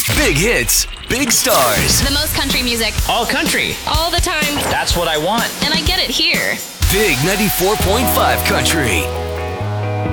Big hits, big stars. The most country music. All country. All the time. That's what I want. And I get it here. Big 94.5 Country.